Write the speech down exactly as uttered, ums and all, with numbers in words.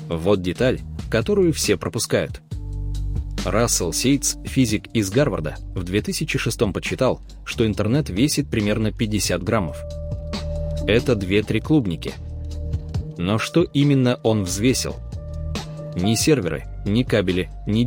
Вот деталь, которую все пропускают. Рассел Сейтс, физик из Гарварда, в две тысячи шестом подсчитал, что интернет весит примерно пятьдесят граммов. Это две-три клубники. Но что именно он взвесил? Ни серверы, ни кабели, ни